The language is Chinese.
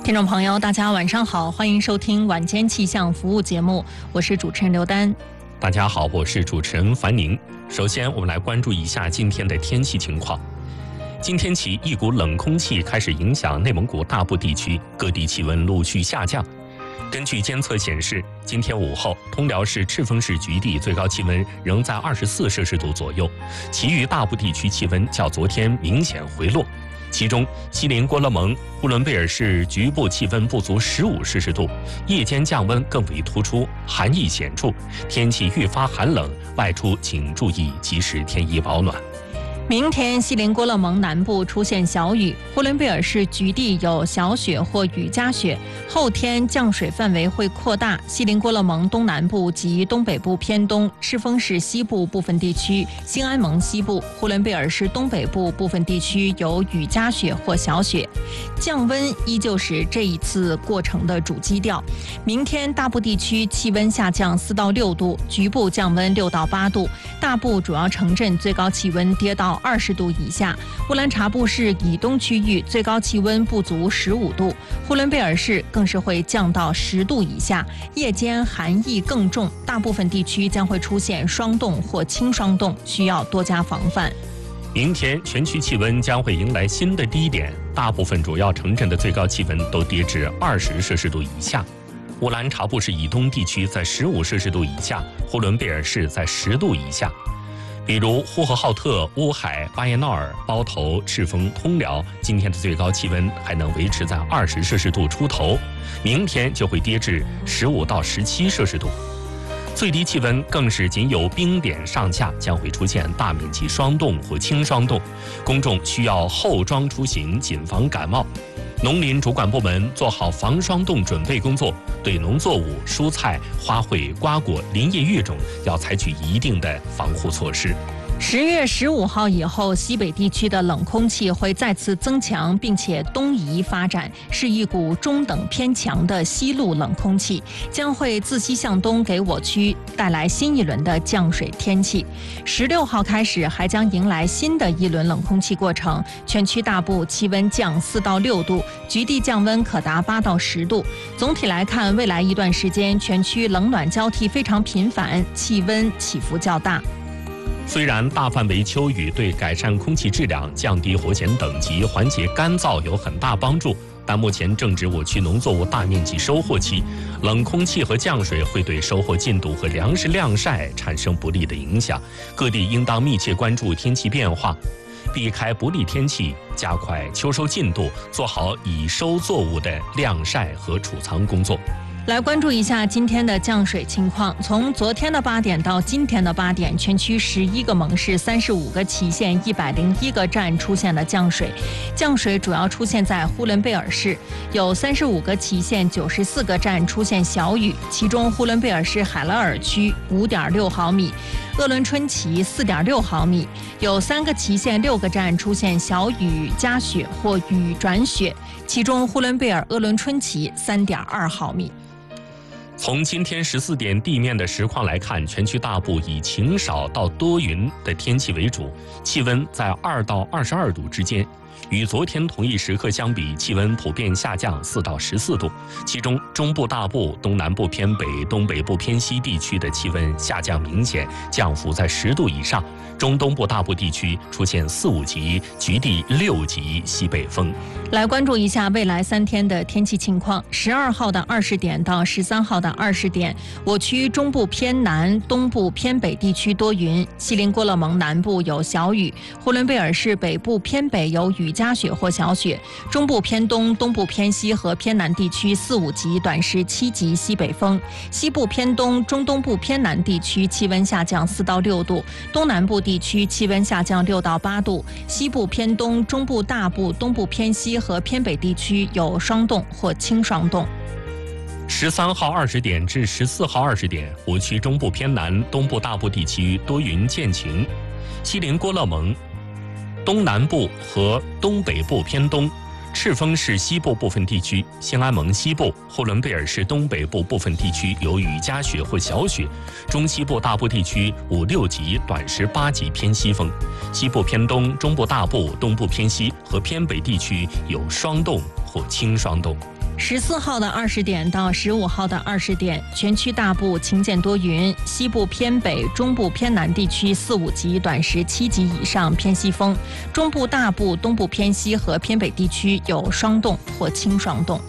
听众朋友，大家晚上好，欢迎收听晚间气象服务节目，我是主持人刘丹。 大家好，我是主持人樊宁。首先，我们来关注一下今天的天气情况。今天起，一股冷空气开始影响内蒙古大部地区，各地气温陆续下降。根据监测显示，今天午后，通辽市赤峰市局地最高气温仍在24摄氏度左右，其余大部地区气温较昨天明显回落。其中，锡林郭勒盟、呼伦贝尔市局部气温不足15摄氏度，夜间降温更为突出，寒意显著，天气愈发寒冷，外出请注意及时添衣保暖。 明天，锡林郭勒盟南部出现小雨，呼伦贝尔市局地有小雪或雨夹雪。后天降水范围会扩大，锡林郭勒盟东南部及东北部偏东、赤峰市西部部分地区、兴安盟西部、呼伦贝尔市东北部部分地区有雨夹雪或小雪。降温依旧是这一次过程的主基调。明天大部地区气温下降4到6度，局部降温6到8度，大部主要城镇最高气温跌到20度以下，乌兰察布市以东区域最高气温不足15度，呼伦贝尔市更是会降到10度以下，夜间寒意更重，大部分地区将会出现霜冻或轻霜冻，需要多加防范。 明天全区气温将会迎来新的低点，大部分主要城镇的最高气温都跌至20摄氏度以下。乌兰察布市以东地区在15摄氏度以下，呼伦贝尔市在10度以下。比如呼和浩特、乌海、巴彦淖尔、包头、赤峰、通辽，今天的最高气温还能维持在20摄氏度出头，明天就会跌至15到17摄氏度。最低气温更是仅有冰点上下，将会出现大面积霜冻或轻霜冻，公众需要厚装出行，谨防感冒。农林主管部门做好防霜冻准备工作，对农作物、蔬菜、花卉、瓜果、林业育种要采取一定的防护措施。 10月15号以后，西北地区的冷空气会再次增强，并且东移发展，是一股中等偏强的西路冷空气，将会自西向东给我区带来新一轮的降水天气。16号开始，还将迎来新的一轮冷空气过程，全区大部气温降4到6度，局地降温可达8到10度。总体来看，未来一段时间，全区冷暖交替非常频繁，气温起伏较大。 虽然大范围秋雨对改善空气质量、降低火险等级、缓解干燥有很大帮助，但目前正值我区农作物大面积收获期，冷空气和降水会对收获进度和粮食晾晒产生不利的影响，各地应当密切关注天气变化，避开不利天气，加快秋收进度，做好已收作物的晾晒和储藏工作。 来关注一下今天的降水情况。从昨天的8点到今天的8点，全区11个盟市、35个旗县、101个站出现了降水。降水主要出现在呼伦贝尔市，有35个旗县、94个站出现小雨，其中呼伦贝尔市海拉尔区5.6毫米，鄂伦春旗4.6毫米，有3个旗县、6个站出现小雨夹雪或雨转雪，其中呼伦贝尔鄂伦春旗3.2毫米。 从今天14点地面的实况来看，全区大部以晴少到多云的天气为主，气温在2到22度之间。与昨天同一时刻相比，气温普遍下降4到14度，其中中部大部、东南部偏北、东北部偏西地区的气温下降明显，降幅在10度以上。中东部大部地区出现4、5级，局地6级西北风。 来关注一下未来3天的天气情况。12号的20点到13号的20点，我区中部偏南、东部偏北地区多云，锡林郭勒盟南部有小雨，呼伦贝尔市北部偏北有雨夹雪或小雪，中部偏东、东部偏西和偏南地区4、5级短时7级西北风，西部偏东、中东部偏南地区气温下降4到6度，东南部地区气温下降6到8度，西部偏东、中部大部、东部偏西和偏北地区有霜冻或轻霜冻。 13号20点至14号20点，我区中部偏南、东部大部地区多云见晴，锡林郭勒盟东南部和东北部偏东，赤峰市西部部分地区、兴安盟西部、呼伦贝尔市东北部部分地区有雨夹雪或小雪，中西部大部地区5、6级短时8级偏西风，西部偏东、中部大部、东部偏西和偏北地区有霜冻或轻霜冻。 14号的20点到15号的20点，全区大部晴见多云，西部偏北、中部偏南地区4、5级短时7级以上偏西风，中部大部、东部偏西和偏北地区有霜冻或轻霜冻。